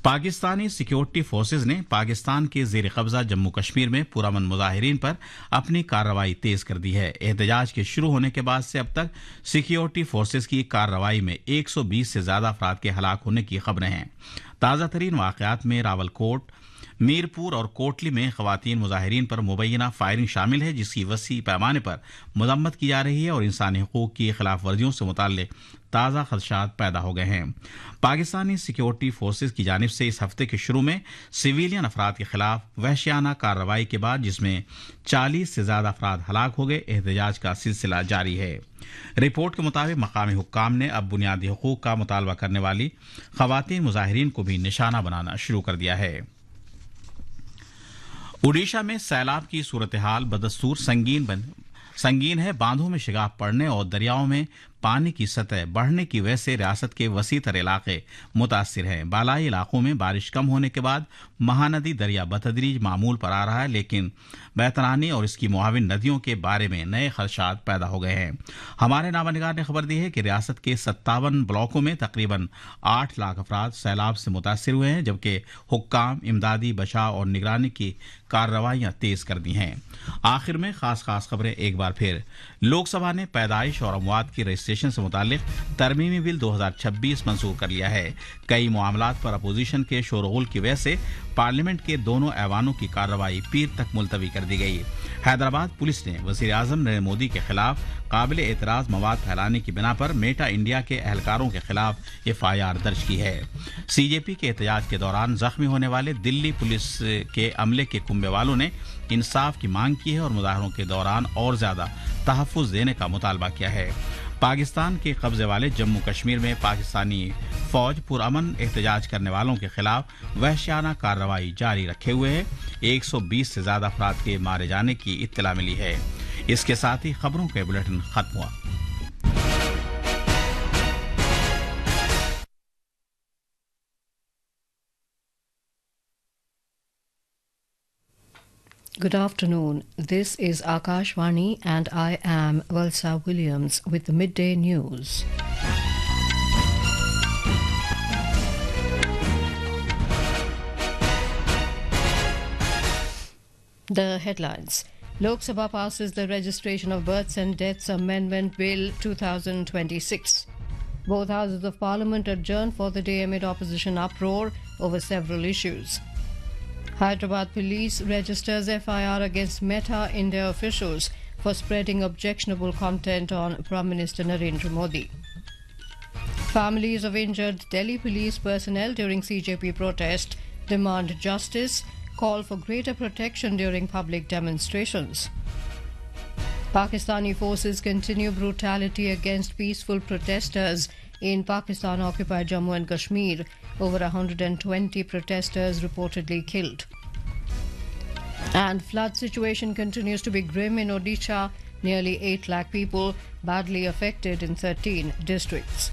Pakistani security forces ने पाकिस्तान के जेर कब्जा जम्मू कश्मीर में पुरअमन मुजाहिरीन पर अपनी कार्रवाई तेज कर दी है। एहतजाज के शुरू होने के बाद से अब तक सिक्योरिटी फोर्सेज की कार्रवाई में 120 से ज्यादा अफराद के हलाक होने की खबरें हैं। ताज़ा तरीन वाकयात में रावलकोट, मीरपुर और कोटली में खवातीन मुजाहिरीन पर मुबैना फायरिंग शामिल है, जिसकी वसी पैमाने पर मजम्मत की जा रही है और इंसानी हकूक की खिलाफ वर्जियों से मुताल्लिक ताज़ा खदशात पैदा हो गए हैं। पाकिस्तानी सिक्योरिटी फोर्सेज की जानिब से इस हफ्ते के शुरू में सिविलियन अफराद के खिलाफ वहशियाना कार्रवाई के बाद जिसमें 40 से ज्यादा अफराद हलाक हो गए, एहतजाज का सिलसिला जारी है। रिपोर्ट के मुताबिक मकामी हुक्काम ने अब बुनियादी हकूक का मुतालबा करने वाली खवातीन मुजाहिरीन को भी निशाना बनाना शुरू कर दिया है। ओडिशा में सैलाब की सूरत हाल बदस्तूर संगीन है। बांधों में शिगाफ पड़ने और दरियाओं में पानी की सतह बढ़ने की वजह से रियासत के वसीतर इलाके मुतासिर हैं। बालाई इलाकों में बारिश कम होने के बाद महानदी दरिया बतदरीज मामूल पर आ रहा है, लेकिन बैतरानी और इसकी मुआविन नदियों के बारे में नए खदशात पैदा हो गए हैं। हमारे नामानिगार ने खबर दी है कि रियासत के 57 ब्लॉकों में तकरीबन 8 लाख अफराद सैलाब से मुतासिर हुए हैं, जबकि हुक्काम इमदादी बचाव और निगरानी की कार्रवाइयां तेज कर दी हैं। आखिर में खास खबरें एक बार फिर। लोकसभा ने पैदाइश और अमवात की रजिस्ट्रेशन से मुतालिक तरमीमी बिल 2026 मंजूर कर लिया है। कई मामलात पर अपोजिशन के शोरगुल की वजह से पार्लियामेंट के दोनों ऐवानों की कार्रवाई पीर तक मुलतवी कर दी गई। हैदराबाद पुलिस ने वज़ीर आज़म नरेंद्र मोदी के खिलाफ काबिल एतराज़ मवाद फैलाने की बिना पर मेटा इंडिया के एहलकारों के खिलाफ एफआईआर दर्ज की है। सीजेपी के एहतजाज के दौरान जख्मी होने वाले दिल्ली पुलिस के अमले के कुंबे वालों ने इंसाफ की मांग की है और मुजाहरों के दौरान और ज्यादा तहफ़्फ़ुज़ देने का मुतालबा किया है। पाकिस्तान के कब्जे वाले जम्मू कश्मीर में पाकिस्तानी फौज पुरअमन एहतजाज करने वालों के खिलाफ वहशियाना कार्रवाई जारी रखे हुए है। 120 से ज्यादा अफराद के मारे जाने की इत्तला मिली है। इसके साथ ही खबरों का बुलेटिन खत्म हुआ। Good afternoon. This is Akashvani and I am Valsa Williams with the midday news. The headlines. Lok Sabha passes the Registration of Births and Deaths Amendment Bill 2026. Both houses of Parliament adjourned for the day amid opposition uproar over several issues. Hyderabad police registers FIR against Meta India officials for spreading objectionable content on Prime Minister Narendra Modi. Families of injured Delhi police personnel during CJP protest demand justice, call for greater protection during public demonstrations. Pakistani forces continue brutality against peaceful protesters in Pakistan-occupied Jammu and Kashmir. Over 120 protesters reportedly killed. And flood situation continues to be grim in Odisha. Nearly 8 lakh people badly affected in 13 districts.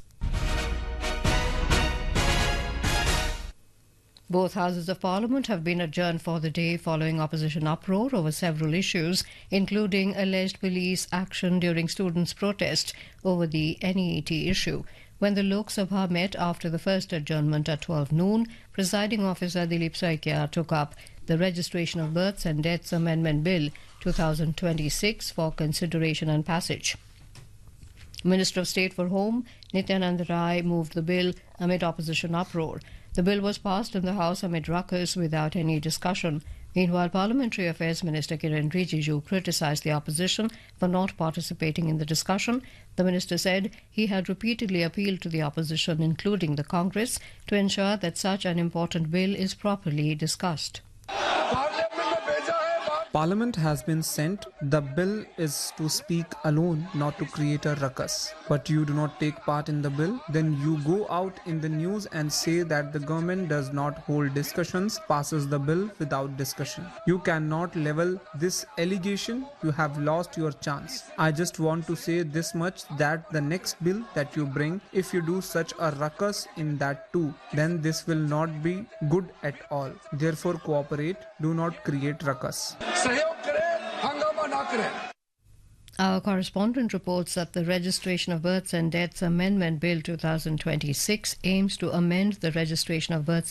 Both houses of Parliament have been adjourned for the day following opposition uproar over several issues, including alleged police action during students' protest over the NEET issue. When the Lok Sabha met after the first adjournment at 12 noon, Presiding Officer Dilip Saikia took up the Registration of Births and Deaths Amendment Bill 2026 for consideration and passage. Minister of State for Home Nityanand Rai moved the bill amid opposition uproar. The bill was passed in the House amid ruckus without any discussion. Meanwhile, Parliamentary Affairs Minister Kiren Rijiju criticised the opposition for not participating in the discussion. The minister said he had repeatedly appealed to the opposition, including the Congress, to ensure that such an important bill is properly discussed. Parliament has been sent. The bill is to speak alone, not to create a ruckus. But you do not take part in the bill, then you go out in the news and say that the government does not hold discussions, passes the bill without discussion. You cannot level this allegation. You have lost your chance. I just want to say this much, that the next bill that you bring, if you do such a ruckus in that too, then this will not be good at all. Therefore, cooperate. Do not create ruckus. Our correspondent reports that the Registration of Births and Deaths Amendment Bill 2026 aims to amend the Registration of Births